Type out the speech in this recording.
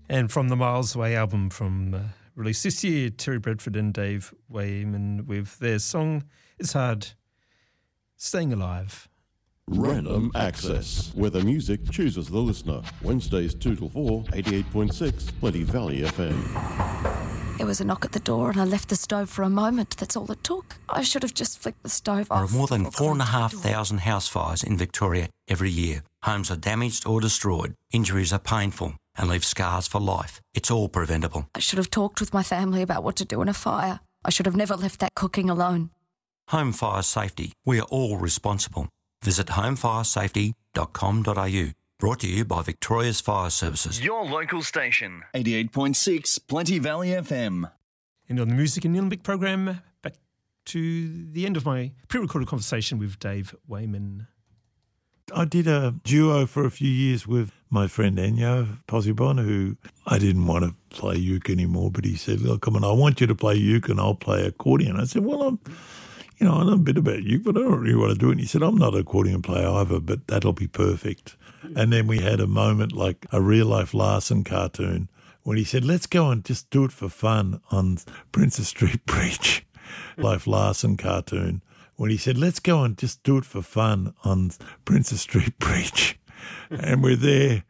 And from the Miles Away album released this year, Terry Bradford and Dave Wayman with their song It's Hard Staying Alive. Random Access, where the music chooses the listener. Wednesdays 2 till 4, 88.6, Plenty Valley FM. There was a knock at the door and I left the stove for a moment. That's all it took. I should have just flicked the stove off. There are more than 4,500 house fires in Victoria every year. Homes are damaged or destroyed. Injuries are painful and leave scars for life. It's all preventable. I should have talked with my family about what to do in a fire. I should have never left that cooking alone. Home fire safety. We are all responsible. Visit homefiresafety.com.au. Brought to you by Victoria's Fire Services. Your local station. 88.6 Plenty Valley FM. And on the Music and Nillumbik program, back to the end of my pre-recorded conversation with Dave Wayman. I did a duo for a few years with my friend Ennio Posibon, who I didn't want to play uke anymore, but he said, look, come on, I want you to play uke and I'll play accordion. I said, well, I know a bit about uke, but I don't really want to do it. And he said, I'm not an accordion player either, but that'll be perfect. And then we had a moment like a real-life Larson cartoon when he said, let's go and just do it for fun on Princess Street Bridge. Life Larson cartoon. When he said, let's go and just do it for fun on Princess Street Bridge. And we're there